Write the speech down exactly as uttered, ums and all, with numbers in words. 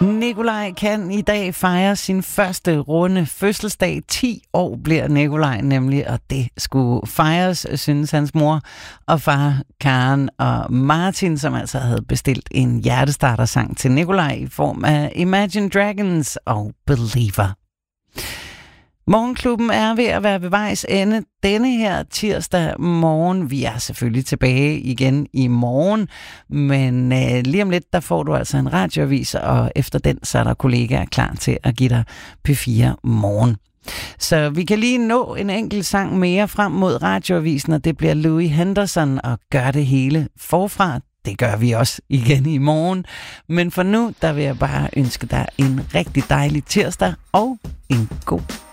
Nikolaj kan i dag fejre sin første runde fødselsdag. ti år bliver Nikolaj nemlig, og det skulle fejres, synes hans mor og far Karen og Martin, som altså havde bestilt en hjertestartersang til Nikolaj i form af Imagine Dragons og Believer. Morgenklubben er ved at være ved vejs ende denne her tirsdag morgen. Vi er selvfølgelig tilbage igen i morgen, men øh, lige om lidt, der får du altså en radioavis, og efter den, så er der kollegaer klar til at give dig P fire morgen. Så vi kan lige nå en enkelt sang mere frem mod radioavisen, og det bliver Louis Henderson og Gør det hele forfra. Det gør vi også igen i morgen. Men for nu, der vil jeg bare ønske dig en rigtig dejlig tirsdag og en god